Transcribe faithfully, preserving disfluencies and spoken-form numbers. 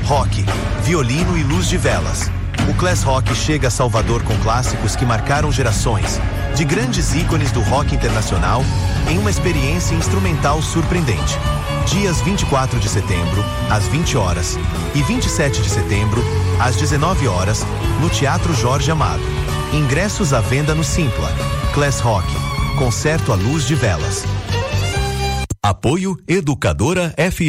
rock, violino e luz de velas. O Class Rock chega a Salvador com clássicos que marcaram gerações, de grandes ícones do rock internacional, em uma experiência instrumental surpreendente. Dias vinte e quatro de setembro, às vinte horas, e vinte e sete de setembro, às dezenove horas, no Teatro Jorge Amado. Ingressos à venda no Simpla. Class Rock, concerto à luz de velas. Apoio Educadora F